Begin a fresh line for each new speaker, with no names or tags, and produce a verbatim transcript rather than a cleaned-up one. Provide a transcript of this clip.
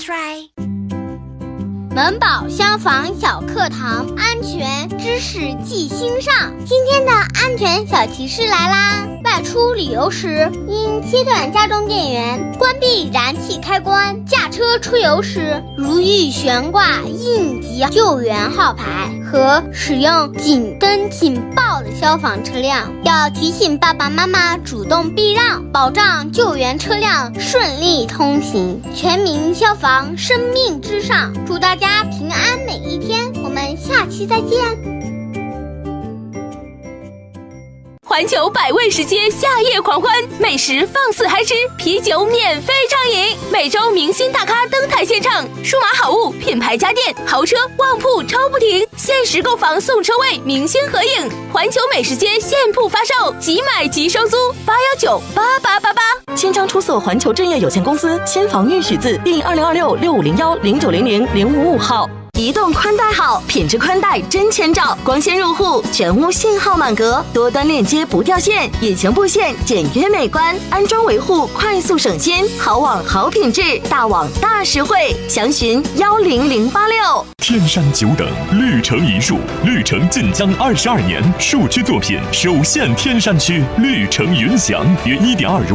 Try。
门宝消防小课堂，安全知识记心上。今天的安全小提示来啦！外出旅游时，应切断家中电源，关闭燃气开关；驾车出游时，如遇悬挂应急救援号牌和使用警灯警报的消防车辆，要提醒爸爸妈妈主动避让，保障救援车辆顺利通行。全民消防，生命至上。祝大家平安每一天，我们下期再见。
环球百味食街夏夜狂欢，美食放肆嗨吃，啤酒免费畅饮，每周明星大咖登台献唱，数码好物、品牌家电、豪车、旺铺超不停，限时购房送车位，明星合影。环球美食街现铺发售，即买即收租，八幺九八八八八。
千张出售环球正业有限公司先防御许字第二零二六六五零幺零九零零零五五号。移动宽带好，品质宽带真千兆，光纤入户，全屋信号满格，多端链接不掉线，隐形布线简约美观，安装维护快速省心，好网好品质，大网大实惠，详询幺零零八六。
天山久等，绿城一树，绿城晋江二十二年，树区作品首现天山区，绿城云翔约一点二